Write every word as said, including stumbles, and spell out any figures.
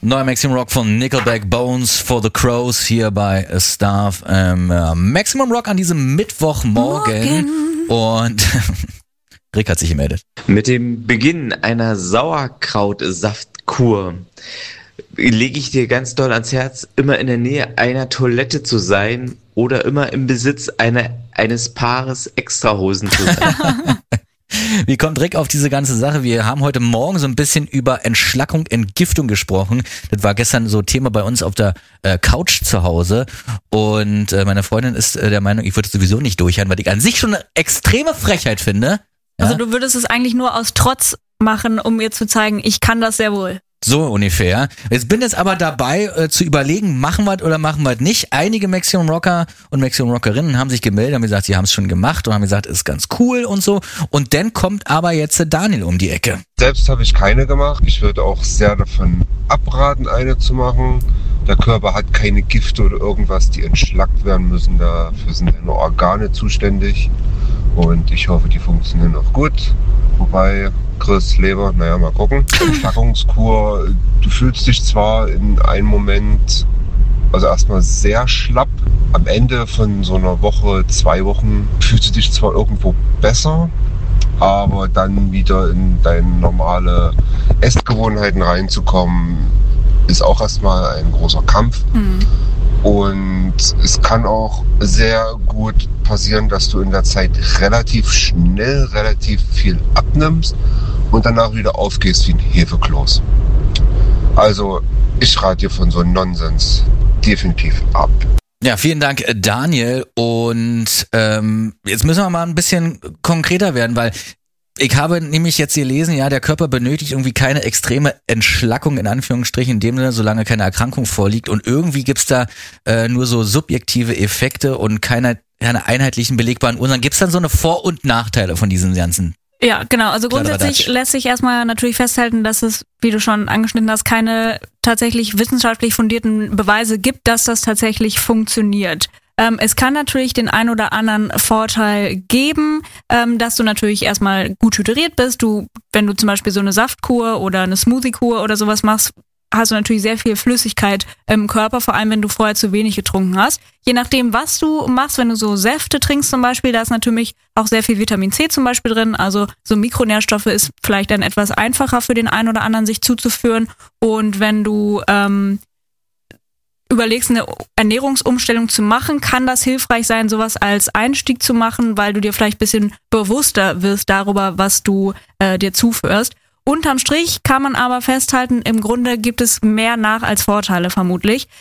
Neuer Maximum Rock von Nickelback, Bones for the Crows hier bei Star ähm, Maximum Rock an diesem Mittwochmorgen. Morgen. Und Rick hat sich gemeldet. Mit dem Beginn einer Sauerkrautsaftkur lege ich dir ganz doll ans Herz, immer in der Nähe einer Toilette zu sein oder immer im Besitz einer, eines Paares Extrahosen zu sein. Wie kommt Rick auf diese ganze Sache? Wir haben heute Morgen so ein bisschen über Entschlackung, Entgiftung gesprochen. Das war gestern so Thema bei uns auf der äh, Couch zu Hause. Und äh, meine Freundin ist äh, der Meinung, ich würde es sowieso nicht durchhalten, weil ich an sich schon eine extreme Frechheit finde. Ja? Also du würdest es eigentlich nur aus Trotz machen, um mir zu zeigen, ich kann das sehr wohl. So ungefähr. Jetzt bin jetzt aber dabei äh, zu überlegen, machen wir es oder machen wir es nicht. Einige Maximum Rocker und Maximum Rockerinnen haben sich gemeldet, haben gesagt, sie haben es schon gemacht und haben gesagt, ist ganz cool und so. Und dann kommt aber jetzt Daniel um die Ecke. Selbst habe ich keine gemacht. Ich würde auch sehr davon abraten, eine zu machen. Der Körper hat keine Gifte oder irgendwas, die entschlackt werden müssen. Dafür sind deine Organe zuständig. Und ich hoffe, die funktionieren auch gut. Wobei, Chris, Leber, naja, mal gucken. Entschlackungskur, du fühlst dich zwar in einem Moment, also erstmal sehr schlapp. Am Ende von so einer Woche, zwei Wochen, fühlst du dich zwar irgendwo besser, aber dann wieder in deine normale Essgewohnheiten reinzukommen, ist auch erstmal ein großer Kampf. Mhm. Und es kann auch sehr gut passieren, dass du in der Zeit relativ schnell, relativ viel abnimmst und danach wieder aufgehst wie ein Hefekloß. Also ich rate dir von so einem Nonsens definitiv ab. Ja, vielen Dank, Daniel. Und ähm, jetzt müssen wir mal ein bisschen konkreter werden, weil ich habe nämlich jetzt gelesen, ja, der Körper benötigt irgendwie keine extreme Entschlackung in Anführungsstrichen in dem Sinne, solange keine Erkrankung vorliegt. Und irgendwie gibt's da äh, nur so subjektive Effekte und keine, keine einheitlichen belegbaren Ursachen. Gibt's dann so eine Vor- und Nachteile von diesen ganzen? Ja, genau. Also grundsätzlich lässt sich erstmal natürlich festhalten, dass es, wie du schon angeschnitten hast, keine tatsächlich wissenschaftlich fundierten Beweise gibt, dass das tatsächlich funktioniert. Ähm, es kann natürlich den ein oder anderen Vorteil geben, ähm, dass du natürlich erstmal gut hydriert bist. Du, wenn du zum Beispiel so eine Saftkur oder eine Smoothie-Kur oder sowas machst, hast du natürlich sehr viel Flüssigkeit im Körper, vor allem wenn du vorher zu wenig getrunken hast. Je nachdem, was du machst, wenn du so Säfte trinkst zum Beispiel, da ist natürlich auch sehr viel Vitamin C zum Beispiel drin. Also so Mikronährstoffe ist vielleicht dann etwas einfacher für den einen oder anderen sich zuzuführen. Und wenn du ähm, überlegst, eine Ernährungsumstellung zu machen, kann das hilfreich sein, sowas als Einstieg zu machen, weil du dir vielleicht ein bisschen bewusster wirst darüber, was du äh, dir zuführst. Unterm Strich kann man aber festhalten, im Grunde gibt es mehr Nach- als Vorteile vermutlich.